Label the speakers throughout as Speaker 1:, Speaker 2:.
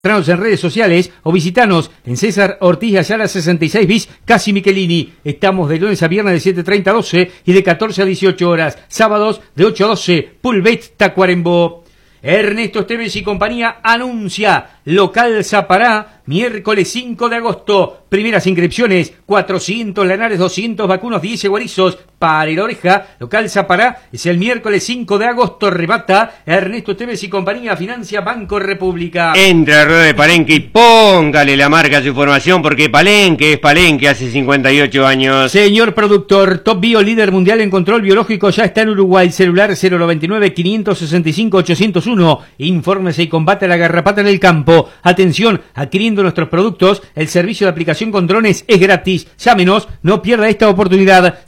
Speaker 1: Entranos en redes sociales o visitanos en César Ortiz Ayala 66 bis, Casi Michelini. Estamos de lunes a viernes de 7:30 a 12 y de 14 a 18 horas. Sábados de 8 a 12, Pulbet Tacuarembó. Ernesto Esteves y compañía anuncia local Zapará, miércoles 5 de agosto. Primeras inscripciones, 400 lanares, 200 vacunos, 10 guarizos para la oreja. Local Zapará es el miércoles 5 de agosto. Rebata Ernesto Esteves y compañía, financia Banco República.
Speaker 2: Entra a rueda de Palenque y póngale la marca a su información, porque Palenque es Palenque hace 58 años.
Speaker 1: Señor productor, Top Bio, líder mundial en control biológico, ya está en Uruguay. Celular 099-565-801. Infórmese y combate la garrapata en el campo. Atención, adquiriendo nuestros productos, el servicio de aplicación con drones es gratis. Llámenos, no pierda esta oportunidad.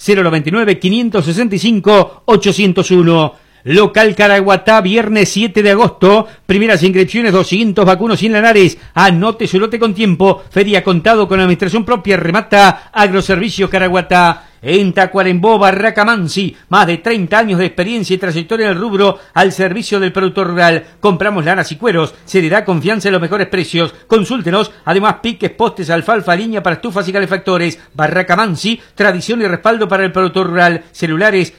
Speaker 1: 099-565-801. Local Caraguatá, viernes 7 de agosto. Primeras inscripciones, 200 vacunos sin lanares. Anote su lote con tiempo. Feria contado con administración propia. Remata Agroservicio Caraguatá. En Tacuarembó, Barraca Mansi, más de 30 años de experiencia y trayectoria en el rubro al servicio del productor rural. Compramos lanas y cueros, se le da confianza en los mejores precios. Consúltenos, además piques, postes, alfalfa, línea para estufas y calefactores. Barraca Mansi, tradición y respaldo para el productor rural. Celulares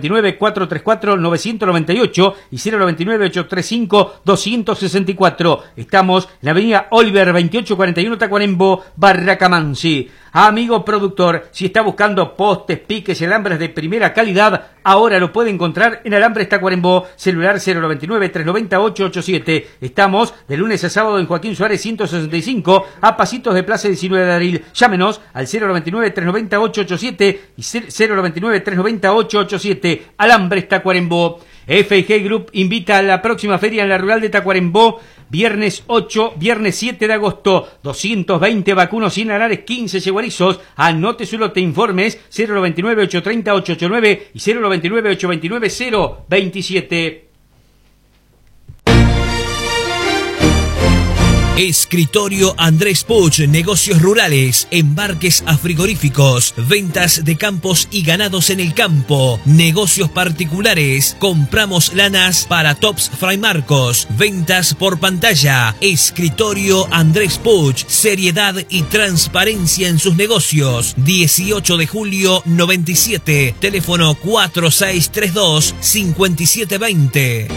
Speaker 1: 099-434-998 y 099-835-264. Estamos en la avenida Oliver 2841 Tacuarembó, Barraca Mansi. Amigo productor, si está buscando postes, piques y alambres de primera calidad, ahora lo puede encontrar en Alambres Tacuarembó. Celular 099-390-887. Estamos de lunes a sábado en Joaquín Suárez 165, a pasitos de Plaza 19 de abril. Llámenos al 099-390-887 y 099-390-887. Alambres Tacuarembó. FG Group invita a la próxima feria en la rural de Tacuarembó, viernes 8, viernes 7 de agosto, 220 vacunos sin lanares, 15 yeguarizos. Anote su lote, informes 099-830-889 y 099-829-027.
Speaker 3: Escritorio Andrés Puch, negocios rurales, embarques a frigoríficos, ventas de campos y ganados en el campo, negocios particulares, compramos lanas para Tops Fray Marcos, ventas por pantalla. Escritorio Andrés Puch, seriedad y transparencia en sus negocios. 18 de julio 97, teléfono 4632-5720.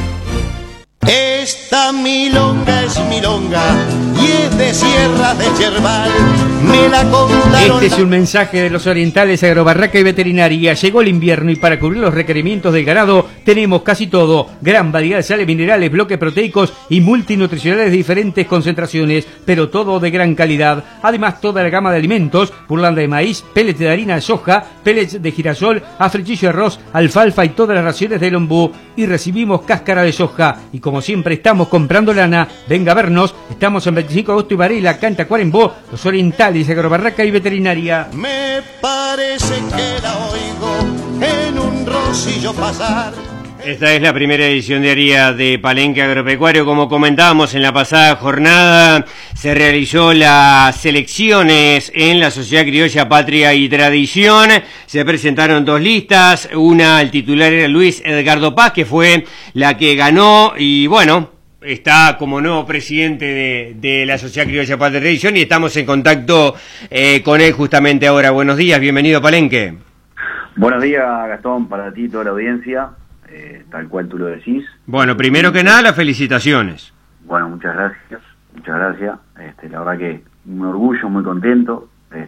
Speaker 4: Esta milonga es milonga y es de Sierra de Yerbal. Me la contaron.
Speaker 1: Este es un mensaje de los orientales Agrobarraca y Veterinaria. Llegó el invierno y para cubrir los requerimientos del ganado tenemos casi todo. Gran variedad de sales minerales, bloques proteicos y multinutricionales de diferentes concentraciones, pero todo de gran calidad. Además, toda la gama de alimentos: burlanda de maíz, pellets de harina de soja, pellets de girasol, africhillo de arroz, alfalfa y todas las raciones de ombú. Y recibimos cáscara de soja. Y como siempre estamos comprando lana, venga a vernos. Estamos en 25 de agosto y Varela, acá en Tacuarembó, los orientales Agrobarraca y Veterinaria.
Speaker 4: Me parece que la oigo en un rocillo pasar.
Speaker 2: Esta es la primera edición diaria de Palenque Agropecuario. Como comentábamos en la pasada jornada, se realizó las selecciones en la Sociedad Criolla Patria y Tradición. Se presentaron dos listas, una el titular era Luis Edgardo Paz, que fue la que ganó, y bueno, está como nuevo presidente de la Sociedad Criolla Patria y Tradición, y estamos en contacto con él justamente ahora. Buenos días, bienvenido a Palenque.
Speaker 5: Buenos días, Gastón, para ti y toda la audiencia. Tal cual tú lo decís.
Speaker 2: Bueno, primero que nada, las felicitaciones.
Speaker 5: Bueno, muchas gracias. La verdad que un orgullo, muy contento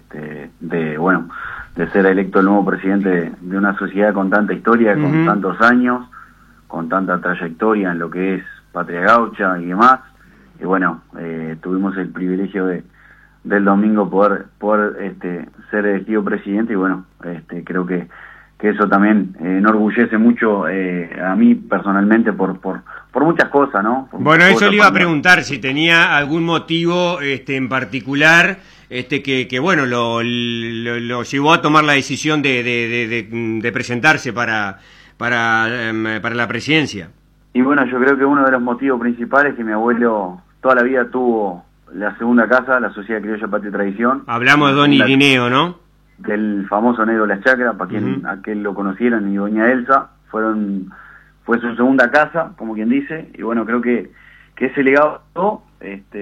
Speaker 5: de ser electo el nuevo presidente de una sociedad con tanta historia, con tantos años, con tanta trayectoria en lo que es Patria Gaucha y demás. Y bueno, tuvimos el privilegio del domingo poder ser elegido presidente, y bueno, creo que eso también enorgullece mucho a mí personalmente por muchas cosas, ¿no?
Speaker 2: Bueno, eso le iba a preguntar, si tenía algún motivo en particular que bueno, lo llevó a tomar la decisión de presentarse para la presidencia.
Speaker 5: Y bueno, yo creo que uno de los motivos principales es que mi abuelo toda la vida tuvo la segunda casa, la Sociedad Criolla Patria y Tradición.
Speaker 2: Hablamos de don Irineo, ¿no?
Speaker 5: Del famoso Negro Las Chacras, para quien aquel lo conocieran, y doña Elsa, fue su segunda casa, como quien dice, y bueno, creo que ese legado este